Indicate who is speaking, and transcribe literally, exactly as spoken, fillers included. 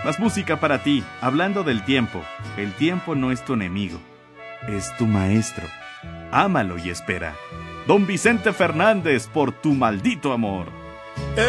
Speaker 1: Más música para ti, hablando del tiempo. El tiempo no es tu enemigo, es tu maestro. Ámalo y espera. Don Vicente Fernández, por tu maldito amor.